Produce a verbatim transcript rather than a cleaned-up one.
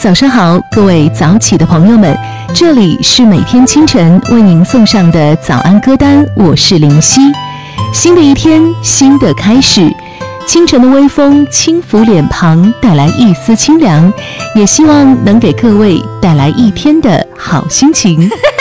早上好，各位早起的朋友们，这里是每天清晨为您送上的早安歌单，我是林夕。新的一天，新的开始，清晨的微风轻拂脸庞，带来一丝清凉，也希望能给各位带来一天的好心情。